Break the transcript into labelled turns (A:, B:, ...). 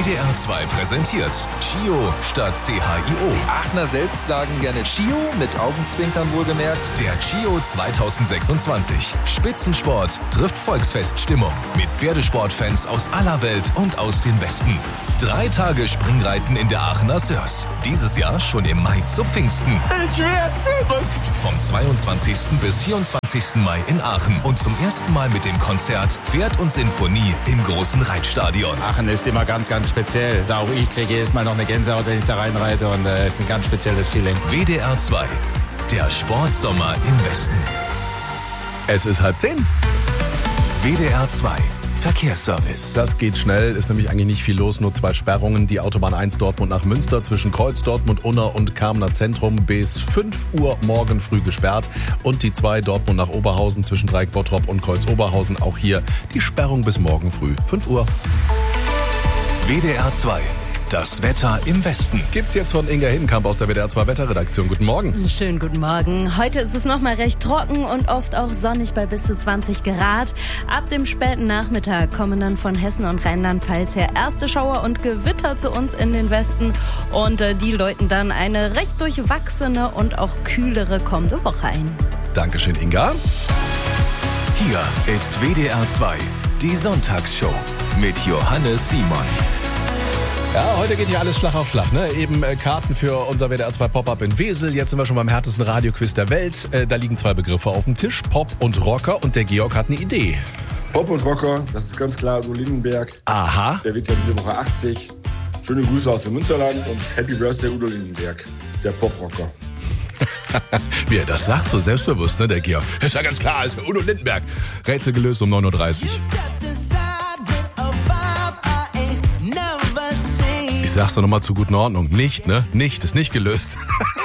A: WDR 2 präsentiert Chio statt CHIO.
B: Aachener selbst sagen gerne Chio, mit Augenzwinkern wohlgemerkt.
A: Der Chio 2026. Spitzensport trifft Volksfeststimmung. Mit Pferdesportfans aus aller Welt und aus den Westen. 3 Tage Springreiten in der Aachener Sörs. Dieses Jahr schon im Mai zu Pfingsten.
C: Ich werd verrückt.
A: Vom 22. bis 24. Mai in Aachen. Und zum ersten Mal mit dem Konzert Pferd und Sinfonie im großen Reitstadion.
D: Aachen ist immer ganz, ganz speziell. Da auch ich kriege jedes Mal noch eine Gänsehaut, wenn ich da reinreite, und es ist ein ganz spezielles Feeling.
A: WDR 2, der Sportsommer im Westen.
E: Es ist 9:30.
A: WDR 2, Verkehrsservice.
E: Das geht schnell, ist nämlich eigentlich nicht viel los, nur 2 Sperrungen. Die Autobahn 1 Dortmund nach Münster zwischen Kreuz Dortmund Unna und Kamener Zentrum bis 5 Uhr morgen früh gesperrt. Und die 2 Dortmund nach Oberhausen zwischen Dreieck Bottrop und Kreuz Oberhausen, auch hier die Sperrung bis morgen früh 5 Uhr.
A: WDR 2, das Wetter im Westen.
E: Gibt's jetzt von Inga Hindenkamp aus der WDR 2 Wetterredaktion. Guten Morgen.
F: Schönen guten Morgen. Heute ist es nochmal recht trocken und oft auch sonnig bei bis zu 20 Grad. Ab dem späten Nachmittag kommen dann von Hessen und Rheinland-Pfalz her erste Schauer und Gewitter zu uns in den Westen. Und die läuten dann eine recht durchwachsene und auch kühlere kommende Woche ein.
E: Dankeschön, Inga.
A: Hier ist WDR 2, die Sonntagsshow mit Johannes Simon.
E: Ja, heute geht hier alles Schlag auf Schlag, ne? Eben Karten für unser WDR 2 Pop-Up in Wesel. Jetzt sind wir schon beim härtesten Radioquiz der Welt. Da liegen 2 Begriffe auf dem Tisch, Pop und Rocker. Und der Georg hat eine Idee.
C: Pop und Rocker, das ist ganz klar Udo Lindenberg.
E: Aha.
C: Der wird ja diese Woche 80. Schöne Grüße aus dem Münsterland und Happy Birthday Udo Lindenberg, der Pop-Rocker.
E: Wie er das sagt, so selbstbewusst, ne, der Georg. Ist ja ganz klar, ist Udo Lindenberg. Rätsel gelöst um 9:30 Uhr. Ich sag's doch nochmal zur guten Ordnung. Nicht, ne? Nicht, ist nicht gelöst.